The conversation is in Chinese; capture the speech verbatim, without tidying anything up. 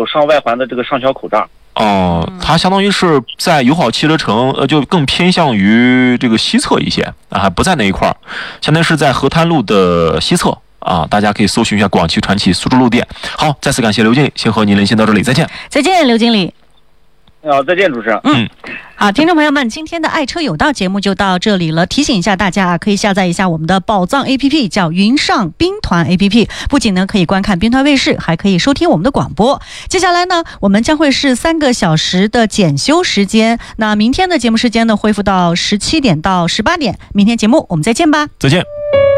口上外环的这个上桥口这儿。 哦，它相当于是在友好汽车城，呃，就更偏向于这个西侧一些啊，还不在那一块儿，相当于是在河滩路的西侧啊，大家可以搜寻一下广汽传祺苏州路店。好，再次感谢刘经理，先和您连线到这里，再见。 再见，刘经理。 好，再见，主持人。 嗯，好，听众朋友们，今天的爱车有道节目就到这里了。提醒一下大家啊，可以下载一下我们的宝藏 A P P， 叫云上兵团 A P P。不仅呢可以观看兵团卫视，还可以收听我们的广播。接下来呢，我们将会是三个小时的检修时间。那明天的节目时间呢，恢复到十七点到十八点。明天节目我们再见吧， 再见。